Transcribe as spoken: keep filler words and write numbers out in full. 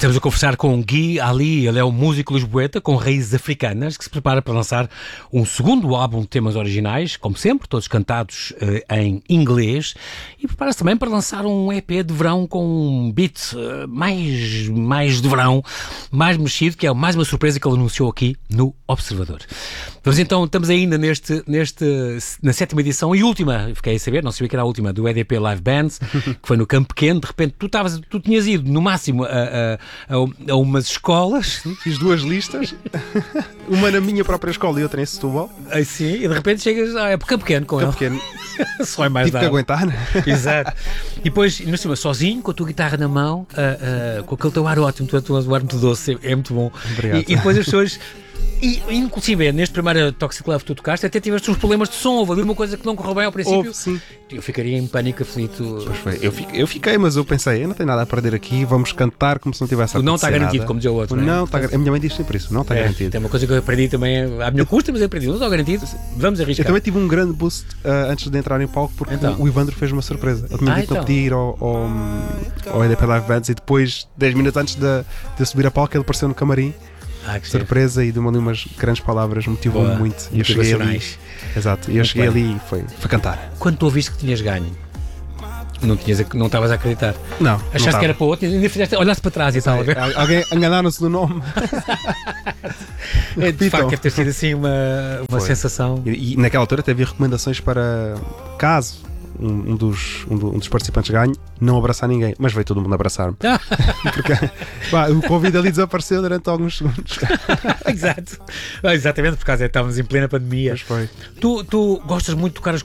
Estamos a conversar com Gui Ali, ele é um músico lisboeta com raízes africanas que se prepara para lançar um segundo álbum de temas originais, como sempre, todos cantados uh, em inglês, e prepara-se também para lançar um E P de verão com um beat uh, mais, mais de verão, mais mexido, que é mais uma surpresa que ele anunciou aqui no Observador. Vamos então, estamos ainda neste, neste, na sétima edição e última, fiquei a saber, não sabia que era a última, do E D P Live Bands, que foi no Campo Pequeno. De repente tu, tavas, tu tinhas ido no máximo a, a, a, a umas escolas. Fiz duas listas, uma na minha própria escola e outra em Setúbal. Aí sim, e de repente chegas a Campo Pequeno com Campo ele. Pequeno. Só é mais Tive que aguentar, né? Exato. E depois, no cima, sozinho, com a tua guitarra na mão, uh, uh, com aquele teu ar ótimo, tu teu ar muito doce, é muito bom. Obrigado. E, e depois as pessoas... E, inclusive, neste primeiro Toxic Love que tu tocaste, até tiveste uns problemas de som. Houve ali uma coisa que não correu bem ao princípio. Houve, sim. Eu ficaria em pânico aflito. Pois foi. Eu fiquei, eu fiquei, mas eu pensei, eu não tenho nada a perder aqui, vamos cantar como se não tivesse a O não está garantido, nada. como dizia o outro. Não, não é? está, a minha mãe diz sempre isso, não está é, garantido. Tem uma coisa que eu aprendi também, à minha custa, mas eu aprendi. Não está garantido, vamos arriscar. Eu também tive um grande boost uh, antes de entrar em palco, porque então. o Evandro fez uma surpresa. Ele tinha ah, dito então. para pedir ao, ao, ao E D P Live Bands e depois, dez minutos antes de, de eu subir a palco, ele apareceu no camarim. Ah, que surpresa e deu-me ali umas grandes palavras, motivou-me muito. E eu cheguei ali. Exato, e eu cheguei bem. ali e foi, foi cantar. Quando tu ouviste que tinhas ganho, não tinhas, não estavas a acreditar? Não. Achaste não que era para outro e ainda fizeste, olhaste para trás e tal. É, alguém enganaram-se no nome. É, de facto, deve ter sido assim uma, uma sensação. E, e naquela altura até havia recomendações para caso. Um, um, dos, um, do, um dos participantes ganhe, não abraçar ninguém, mas veio todo mundo abraçar-me. Porque pá, o Covid ali desapareceu durante alguns segundos. Exato. Exatamente, por causa estávamos em plena pandemia. Pois foi. Tu, tu gostas muito de tocar as